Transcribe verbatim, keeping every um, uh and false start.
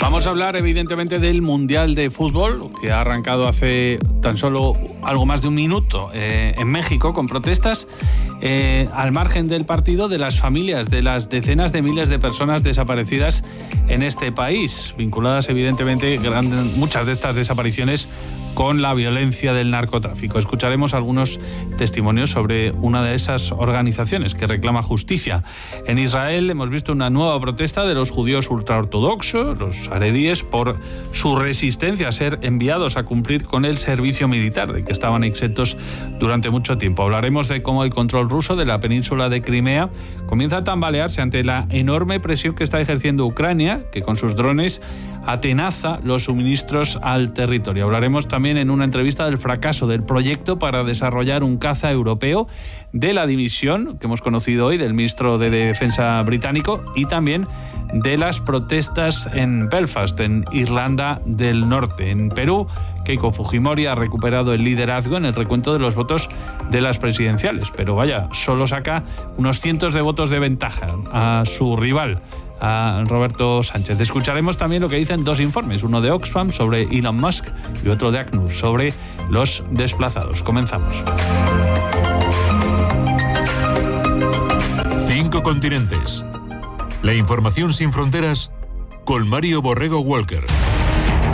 Vamos a hablar evidentemente del Mundial de Fútbol, que ha arrancado hace tan solo algo más de un minuto eh, en México, con protestas eh, al margen del partido de las familias de las decenas de miles de personas desaparecidas en este país, vinculadas evidentemente grandes, muchas de estas desapariciones con la violencia del narcotráfico. Escucharemos algunos testimonios sobre una de esas organizaciones que reclama justicia. En Israel hemos visto una nueva protesta de los judíos ultraortodoxos, los haredíes, por su resistencia a ser enviados a cumplir con el servicio militar, de que estaban exentos durante mucho tiempo. Hablaremos de cómo el control ruso de la península de Crimea comienza a tambalearse ante la enorme presión que está ejerciendo Ucrania, que con sus drones atenaza los suministros al territorio. Hablaremos también en una entrevista del fracaso del proyecto para desarrollar un caza europeo, de la dimisión que hemos conocido hoy del ministro de Defensa británico y también de las protestas en Belfast, en Irlanda del Norte. En Perú, Keiko Fujimori ha recuperado el liderazgo en el recuento de los votos de las presidenciales, pero vaya, solo saca unos cientos de votos de ventaja a su rival, a Roberto Sánchez. Escucharemos también lo que dicen dos informes, uno de Oxfam sobre Elon Musk y otro de ACNUR sobre los desplazados. Comenzamos. Cinco continentes. La información sin fronteras con Mario Borrego Walker.